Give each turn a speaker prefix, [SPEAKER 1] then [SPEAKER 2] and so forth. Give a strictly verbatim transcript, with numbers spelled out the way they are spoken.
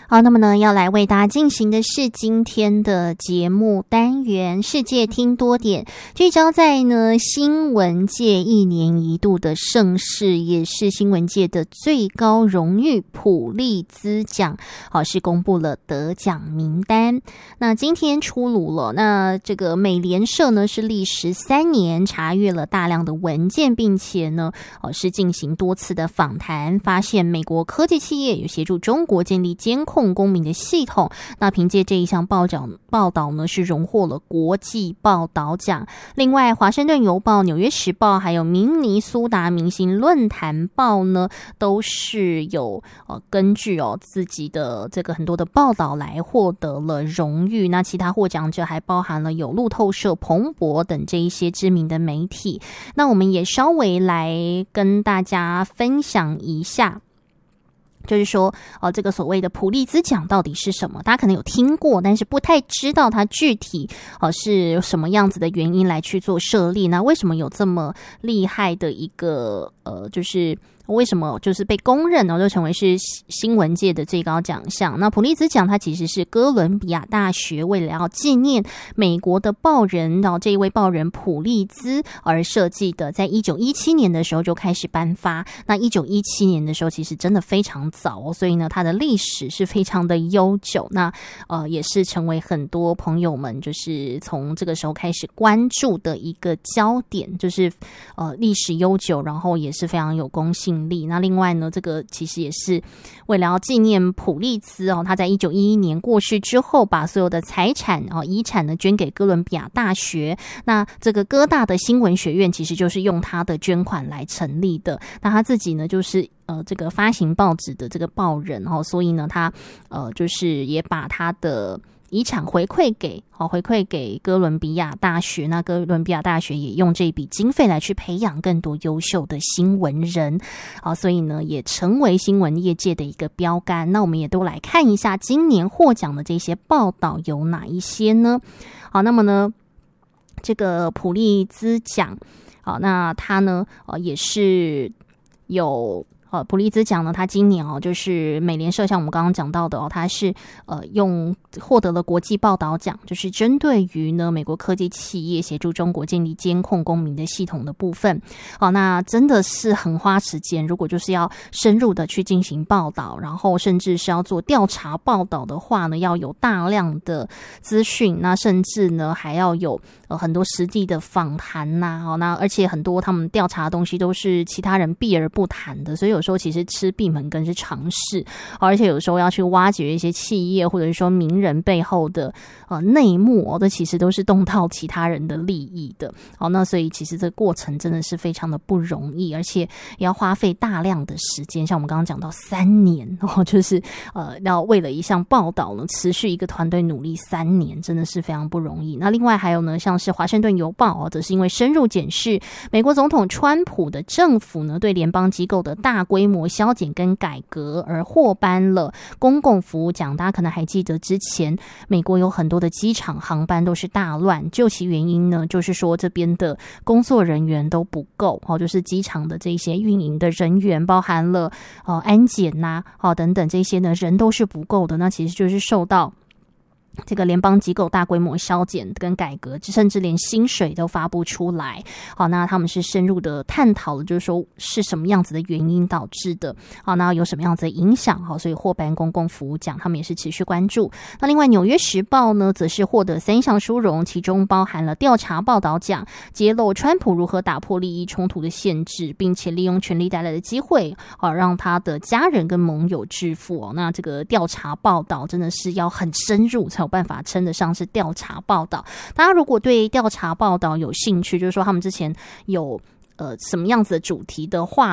[SPEAKER 1] 好，那么呢，要来为大家进行的是今天的节目单元世界听多点，聚焦在呢新闻界一年一度的盛事，也是新闻界的最高荣誉普利兹奖，好，是公布了得奖名单。那今天出炉了，那这个美联社呢是历时三年查阅了大量的文件，并且呢哦是进行多次的访谈，发现美国科技企业有协助中国建立监控公民的系统，那凭借这一项报道报道呢是荣获了国际报道奖。另外华盛顿邮报、纽约时报还有明尼苏达明星论坛报呢都是有呃根据哦自己的这个很多的报道来获得了荣誉。那其他获奖者还包含了有路透社、彭博等这一些知名的媒体。那我们也稍微来跟大家分享一下，就是说呃，这个所谓的普利兹奖到底是什么？大家可能有听过，但是不太知道它具体呃是有什么样子的原因来去做设立。那为什么有这么厉害的一个呃，就是为什么就是被公认呢？就成为是新闻界的最高奖项。那普利兹奖它其实是哥伦比亚大学为了要纪念美国的报人，然后这一位报人普利兹而设计的，在一九一七年的时候就开始颁发。那一九一七年的时候其实真的非常早哦，所以呢它的历史是非常的悠久。那呃也是成为很多朋友们就是从这个时候开始关注的一个焦点，就是呃历史悠久，然后也是非常有公信。那另外呢，这个其实也是为了要纪念普利兹哦，他在一九一一年过世之后，把所有的财产哦遗产呢捐给哥伦比亚大学。那这个哥大的新闻学院其实就是用他的捐款来成立的。那他自己呢就是呃这个发行报纸的这个报人哦，所以呢他呃就是也把他的遗产回馈给好回馈给哥伦比亚大学。那哥伦比亚大学也用这笔经费来去培养更多优秀的新闻人，好，所以呢也成为新闻业界的一个标杆。那我们也都来看一下今年获奖的这些报道有哪一些呢？好，那么呢这个普利兹奖，好，那它呢呃也是有。呃，普利兹奖呢，它今年哦，就是美联社像我们刚刚讲到的哦，它是呃用获得了国际报道奖，就是针对于呢美国科技企业协助中国建立监控公民的系统的部分。好，那真的是很花时间，如果就是要深入的去进行报道，然后甚至是要做调查报道的话呢，要有大量的资讯，那甚至呢还要有呃很多实地的访谈呐，好，那而且很多他们调查的东西都是其他人避而不谈的，所以有时候其实吃闭门羹是常事，而且有时候要去挖掘一些企业或者是说名人背后的呃内幕，这其实都是动到其他人的利益的。好，那所以其实这个过程真的是非常的不容易，而且也要花费大量的时间，像我们刚刚讲到三年哦，就是呃要为了一项报道呢持续一个团队努力三年，真的是非常不容易。那另外还有呢，像是华盛顿邮报哦，则是因为深入检视美国总统川普的政府呢对联邦机构的大规模削减跟改革而获颁了公共服务奖。大家可能还记得之前美国有很多的机场航班都是大乱，究其原因呢就是说这边的工作人员都不够，就是机场的这些运营的人员包含了呃安检呐、啊、等等这些呢人都是不够的，那其实就是受到这个联邦机构大规模削减跟改革，甚至连薪水都发不出来。好，那他们是深入的探讨了，就是说是什么样子的原因导致的。好，那有什么样子的影响？好，所以获颁公共服务奖，他们也是持续关注。那另外，《纽约时报》呢，则是获得三项殊荣，其中包含了调查报道奖，揭露川普如何打破利益冲突的限制，并且利用权力带来的机会，好让他的家人跟盟友致富。哦，那这个调查报道真的是要很深入才有办法称得上是调查报道。大家如果对调查报道有兴趣，就是说他们之前有呃什么样子的主题的话